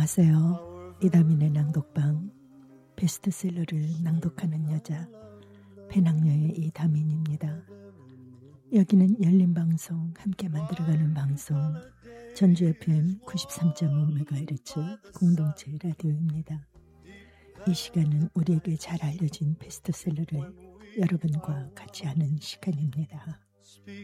안녕하세요. 이다민의 낭독방, 베스트셀러를 낭독하는 여자, 배낭여의 이다민입니다. 여기는 열린방송, 함께 만들어가는 방송, 전주 FM 93.5MHz 공동체 라디오입니다. 이 시간은 우리에게 잘 알려진 베스트셀러를 여러분과 같이 하는 시간입니다.